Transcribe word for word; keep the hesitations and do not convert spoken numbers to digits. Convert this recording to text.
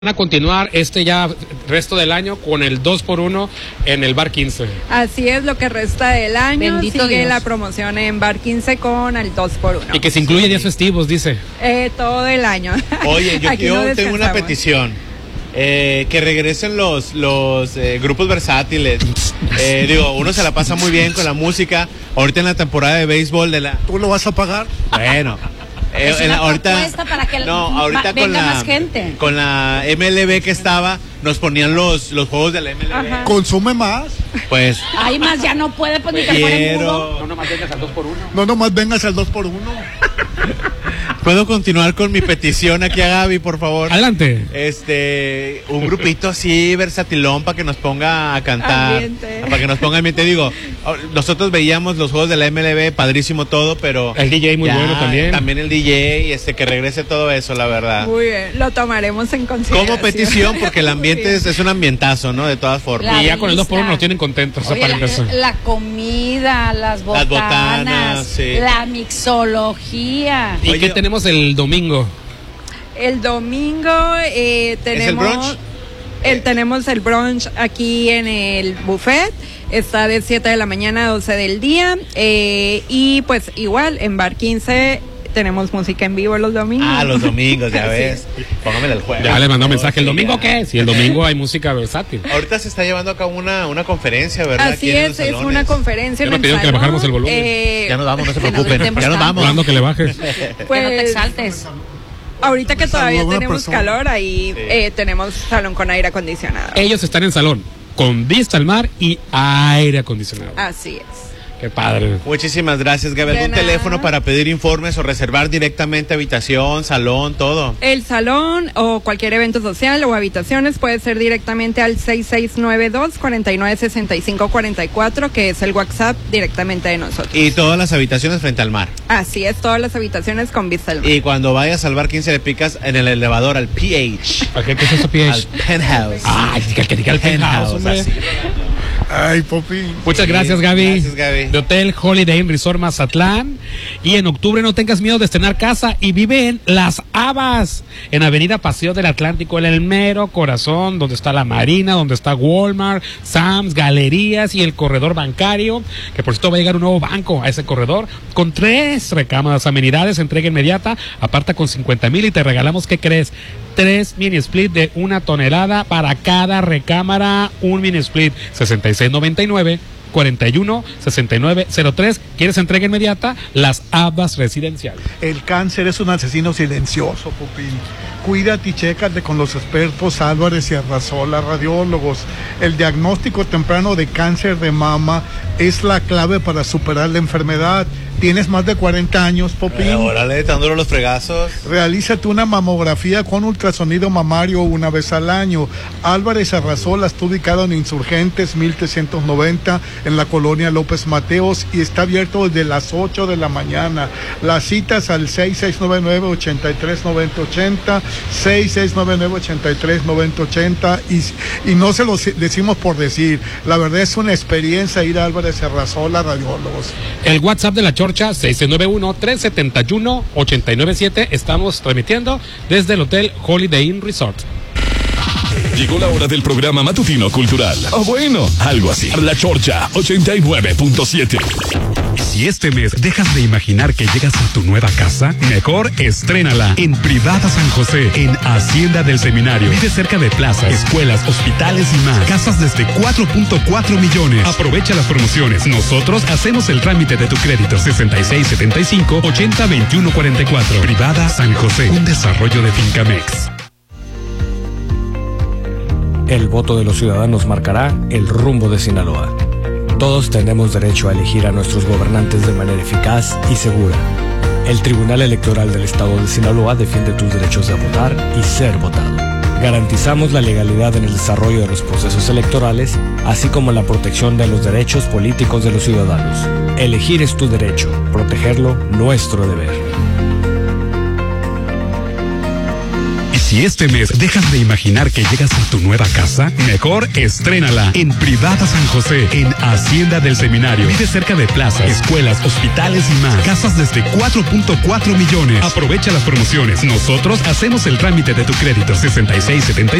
Van a continuar este ya resto del año con el dos por uno en el Bar quince. Así es, lo que resta del año. Bendito sigue Dios. La promoción en Bar quince con el dos por uno. Y que se incluye días festivos, dice. Eh, todo el año. Oye, yo, Aquí yo no tengo una descansamos. petición. Eh, que regresen los, los eh, grupos versátiles. Eh, digo, uno se la pasa muy bien con la música. Ahorita en la temporada de béisbol de la... ¿Tú lo vas a pagar? Bueno. Eh, Es en una la- ahorita, propuesta para que no, ma- ahorita venga con la, más gente. con la M L B que estaba, nos ponían los, los juegos de la M L B. Ajá. Consume más. Pues, Ahí más ya no puede, pues ni que fuera en mudo. quiero... No, nomás vengas al dos por uno. No nomás vengas al dos por uno. ¿Puedo continuar con mi petición aquí a Gaby, por favor? Adelante. Este, un grupito así versatilón para que nos ponga a cantar, Ambiente. para que nos ponga ambiente. Digo, nosotros veíamos los juegos de la M L B, padrísimo todo, pero El D J muy bueno también. También el D J, este, que regrese todo eso, la verdad. Muy bien, lo tomaremos en consideración. Como petición, porque el ambiente Muy es, es un ambientazo, ¿no? De todas formas. La Y ya con el dos por uno vista. nos tienen contentos. Oye, para la, empezar. la comida, las botanas, botanas, sí. la mixología. ¿Y Oye, qué tenemos el domingo? El domingo eh, tenemos brunch? el tenemos el brunch aquí en el buffet. Está de siete de la mañana a doce del día. eh, y pues igual en Bar quince tenemos música en vivo los domingos. Ah, los domingos, ya Así ves. Póngamela el jueves. Ya le mandó Oh, mensaje. ¿El sí, domingo ya. qué? Si el domingo hay música versátil. Ahorita se está llevando a cabo una, una conferencia, ¿verdad? Así Aquí en los es, es salones. una conferencia Ya en nos el pidieron que le salón. bajáramos el volumen. Eh, Ya nos vamos, no se Que nos preocupen. gritemos Ya nos tanto. vamos. Hablando que le bajes. Que no te pues, exaltes. ahorita que Me todavía saludó una tenemos persona. calor, ahí Sí. eh, tenemos salón con aire acondicionado. Ellos están en salón con vista al mar y aire acondicionado. Así es. Qué padre. Muchísimas gracias, Gaby. ¿Algún De nada. teléfono para pedir informes o reservar directamente habitación, salón, todo? El salón o cualquier evento social o habitaciones puede ser directamente al seis seis nueve dos, cuatro nueve seis cinco cuatro cuatro, que es el WhatsApp directamente de nosotros. Y todas las habitaciones frente al mar. Así es, todas las habitaciones con vista al mar. Y cuando vayas al bar quince le picas en el elevador al P H, ¿Para qué, qué es eso, P al H? penthouse. Ay, que, que diga el penthouse, hombre. así. Ay, Popi. Muchas Sí, gracias, Gaby. gracias, Gaby. De Hotel Holiday Inn Resort Mazatlán. Y en octubre no tengas miedo de estrenar casa y vive en Las Habas, en Avenida Paseo del Atlántico, en el mero corazón, donde está la Marina, donde está Walmart, Sam's, galerías y el corredor bancario, que por cierto va a llegar un nuevo banco a ese corredor, con tres recámaras, amenidades, entrega inmediata, aparta con cincuenta mil y te regalamos, ¿qué crees? Tres mini split de una tonelada para cada recámara, un mini split, sesenta y seis noventa y nueve, cuarenta y uno, sesenta y nueve cero tres. ¿Quieres entrega inmediata? Las Habas Residencial. El cáncer es un asesino silencioso, Popi. Cuídate y chécate con los expertos Álvarez y Arrasola, radiólogos. El diagnóstico temprano de cáncer de mama es la clave para superar la enfermedad. ¿Tienes más de cuarenta años, Popi? Eh, Órale, tan duro los fregazos. Realízate una mamografía con ultrasonido mamario una vez al año. Álvarez Arrasola está ubicado en Insurgentes mil trescientos noventa en la colonia López Mateos y está abierto desde las ocho de la mañana. Las citas al seis seis nueve nueve, ocho tres nueve cero ocho cero, seis seis nueve nueve, ocho tres nueve cero ocho cero y, y no se lo decimos por decir. La verdad es una experiencia ir a Álvarez Arrasola, radiólogos. El WhatsApp de la Chorcha, seis nueve uno, tres siete uno, ocho nueve siete. Estamos transmitiendo desde el Hotel Holiday Inn Resort. Llegó la hora del programa matutino cultural. O bueno, algo así. La Chorcha ochenta y nueve punto siete. Si este mes dejas de imaginar que llegas a tu nueva casa, mejor estrénala en Privada San José, en Hacienda del Seminario. Vive cerca de plazas, escuelas, hospitales y más. Casas desde cuatro punto cuatro millones. Aprovecha las promociones. Nosotros hacemos el trámite de tu crédito. sesenta y seis setenta y cinco, ochenta veintiuno cuarenta y cuatro. Privada San José, un desarrollo de Fincamex. El voto de los ciudadanos marcará el rumbo de Sinaloa. Todos tenemos derecho a elegir a nuestros gobernantes de manera eficaz y segura. El Tribunal Electoral del Estado de Sinaloa defiende tus derechos de votar y ser votado. Garantizamos la legalidad en el desarrollo de los procesos electorales, así como la protección de los derechos políticos de los ciudadanos. Elegir es tu derecho, protegerlo nuestro deber. Si este mes dejas de imaginar que llegas a tu nueva casa, mejor estrénala en Privada San José, en Hacienda del Seminario. Vive cerca de plazas, escuelas, hospitales y más. Casas desde cuatro punto cuatro millones. Aprovecha las promociones. Nosotros hacemos el trámite de tu crédito. sesenta y seis setenta